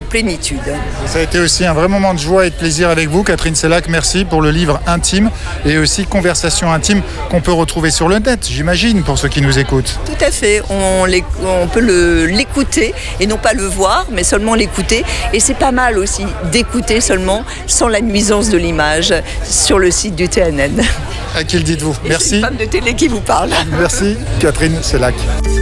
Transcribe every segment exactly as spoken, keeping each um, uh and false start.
plénitude. Ça a été aussi un vrai moment de joie et de plaisir avec vous, Catherine Sellac. Merci pour le livre intime et aussi Conversation intime qu'on peut retrouver sur le net, j'imagine, pour ceux qui nous écoutent. Tout à fait, on, on peut le, l'écouter et non pas le voir, mais seulement l'écouter. Et c'est pas mal aussi d'écouter seulement, sans la nuisance de l'image, sur le site du T N N. À qui le dites-vous? Et Merci. C'est une femme de télé qui vous parle. Merci, Catherine Sellac.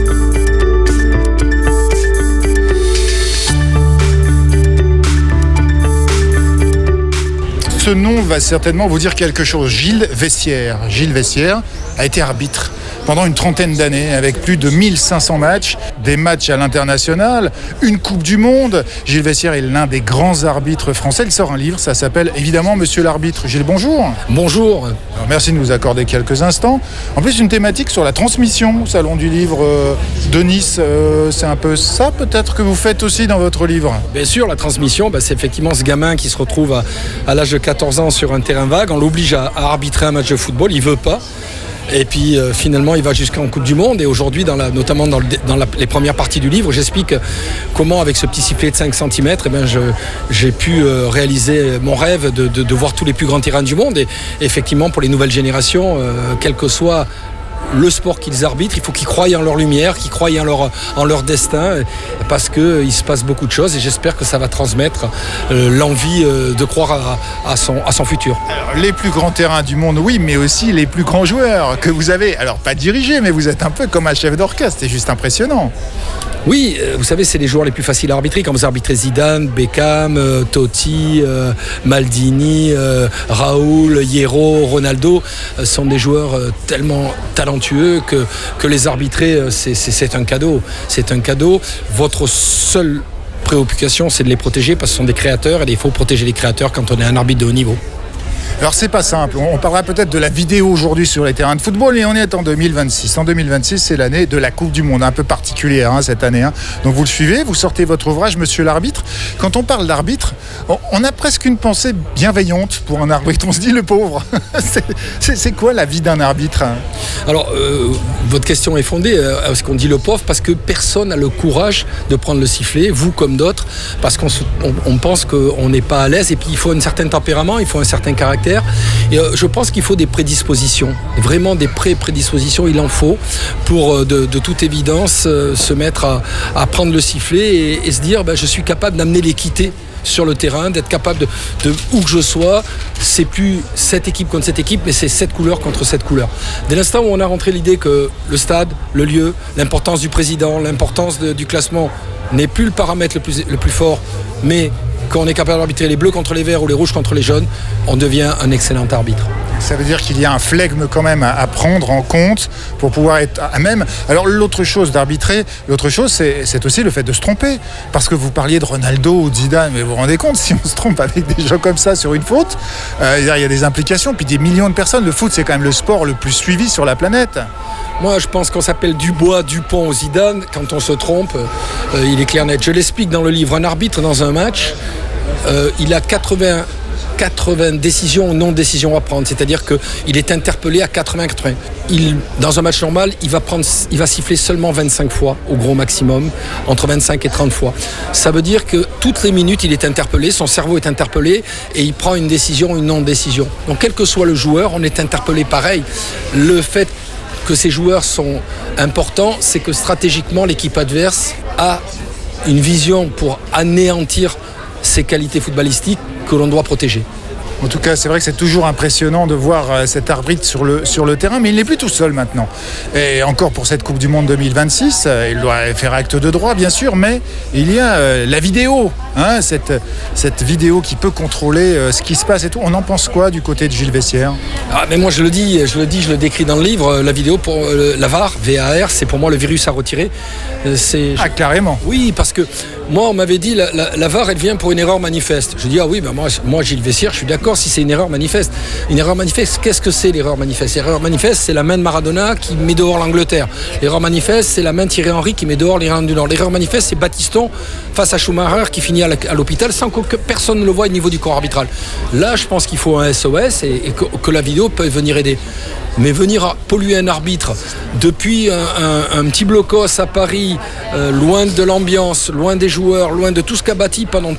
Ce nom va certainement vous dire quelque chose. Gilles Vessière. Gilles Vessière a été arbitre pendant une trentaine d'années, avec plus de mille cinq cents matchs, des matchs à l'international, une Coupe du Monde. Gilles Vessière est l'un des grands arbitres français. Il sort un livre, ça s'appelle évidemment Monsieur l'arbitre. Gilles, bonjour. Bonjour. Alors, merci de nous accorder quelques instants. En plus, une thématique sur la transmission, Salon du livre euh, de Nice. Euh, c'est un peu ça peut-être que vous faites aussi dans votre livre? Bien sûr, la transmission, bah, c'est effectivement ce gamin qui se retrouve à, à l'âge de quatorze ans sur un terrain vague. On l'oblige à, à arbitrer un match de football, il veut pas. Et puis euh, finalement il va jusqu'en Coupe du Monde. Et aujourd'hui, dans la, notamment dans, le, dans la, les premières parties du livre, j'explique comment avec ce petit sifflet de cinq centimètres, eh bien, je, j'ai pu euh, réaliser mon rêve de, de, de voir tous les plus grands terrains du monde. Et, et effectivement pour les nouvelles générations, euh, quel que soit le sport qu'ils arbitrent, il faut qu'ils croient en leur lumière, qu'ils croient en leur, en leur destin, parce qu'il se passe beaucoup de choses et j'espère que ça va transmettre euh, l'envie euh, de croire à, à, son, à son futur. Alors, les plus grands terrains du monde, oui, mais aussi les plus grands joueurs que vous avez, alors pas dirigés, mais vous êtes un peu comme un chef d'orchestre, c'est juste impressionnant. Oui, euh, vous savez, c'est les joueurs les plus faciles à arbitrer. Quand vous arbitrez Zidane, Beckham, euh, Totti, euh, Maldini, euh, Raoul, Hierro, Ronaldo, euh, sont des joueurs euh, tellement talentueux que, que les arbitrer, euh, c'est, c'est, c'est un cadeau. C'est un cadeau. Votre seule préoccupation, c'est de les protéger parce que ce sont des créateurs et il faut protéger les créateurs quand on est un arbitre de haut niveau. Alors c'est pas simple, on parlera peut-être de la vidéo aujourd'hui sur les terrains de football et on est en deux mille vingt-six. En deux mille vingt-six, c'est l'année de la Coupe du Monde, un peu particulière hein, cette année. Hein. Donc vous le suivez, vous sortez votre ouvrage, Monsieur l'arbitre. Quand on parle d'arbitre, on a presque une pensée bienveillante pour un arbitre. On se dit le pauvre. c'est, c'est, c'est quoi la vie d'un arbitre? Alors, euh, votre question est fondée, euh, parce qu'on dit le pauvre, parce que personne n'a le courage de prendre le sifflet, vous comme d'autres, parce qu'on se, on, on pense qu'on n'est pas à l'aise et puis il faut un certain tempérament, il faut un certain caractère. Et euh, je pense qu'il faut des prédispositions, vraiment des pré-prédispositions, il en faut pour euh, de, de toute évidence euh, se mettre à, à prendre le sifflet et, et se dire ben, je suis capable d'amener l'équité sur le terrain, d'être capable de, de où que je sois, c'est plus cette équipe contre cette équipe, mais c'est cette couleur contre cette couleur. Dès l'instant où on a rentré l'idée que le stade, le lieu, l'importance du président, l'importance de, du classement n'est plus le paramètre le plus, le plus fort, mais quand on est capable d'arbitrer les bleus contre les verts ou les rouges contre les jaunes, on devient un excellent arbitre. Ça veut dire qu'il y a un flegme quand même à, à prendre en compte pour pouvoir être à même. Alors l'autre chose d'arbitrer, l'autre chose c'est, c'est aussi le fait de se tromper. Parce que vous parliez de Ronaldo ou de Zidane, mais vous vous rendez compte, si on se trompe avec des gens comme ça sur une faute, euh, il y a des implications, puis des millions de personnes. Le foot c'est quand même le sport le plus suivi sur la planète. Moi, je pense qu'on s'appelle Dubois, Dupont ou Zidane. Quand on se trompe, euh, il est clair net. Je l'explique dans le livre. Un arbitre dans un match, euh, il a quatre-vingts, quatre-vingts décisions ou non-décisions à prendre. C'est-à-dire qu'il est interpellé à quatre-vingts quatre-vingts. Il, dans un match normal, il va, prendre, il va siffler seulement vingt-cinq fois, au gros maximum, entre vingt-cinq et trente fois. Ça veut dire que toutes les minutes, il est interpellé, son cerveau est interpellé et il prend une décision ou une non-décision. Donc, quel que soit le joueur, on est interpellé pareil. Le fait que ces joueurs sont importants, c'est que stratégiquement, l'équipe adverse a une vision pour anéantir ses qualités footballistiques que l'on doit protéger. En tout cas, c'est vrai que c'est toujours impressionnant de voir euh, cet arbitre sur le, sur le terrain, mais il n'est plus tout seul maintenant. Et encore pour cette Coupe du Monde deux mille vingt-six, euh, il doit faire acte de droit, bien sûr, mais il y a euh, la vidéo, hein, cette, cette vidéo qui peut contrôler euh, ce qui se passe et tout. On en pense quoi du côté de Gilles Vessière? Ah, mais moi, je le dis, je le dis, je le décris dans le livre. La vidéo, pour euh, la V A R, V A R, c'est pour moi le virus à retirer. Euh, c'est... Ah, carrément. Oui, parce que moi, on m'avait dit la, la, la V A R, elle vient pour une erreur manifeste. Je dis ah oui, ben moi, moi, Gilles Vessière, je suis d'accord. Si c'est une erreur manifeste. Une erreur manifeste, qu'est-ce que c'est l'erreur manifeste? L'erreur manifeste, c'est la main de Maradona qui met dehors l'Angleterre. L'erreur manifeste, c'est la main de Thierry Henry qui met dehors l'Irlande du Nord. L'erreur manifeste, c'est Battiston face à Schumacher qui finit à l'hôpital sans que personne ne le voie au niveau du corps arbitral. Là, je pense qu'il faut un S O S et, et que, que la vidéo peut venir aider. Mais venir polluer un arbitre depuis un, un, un petit blocos à Paris, euh, loin de l'ambiance, loin des joueurs, loin de tout ce qu'a bâti pendant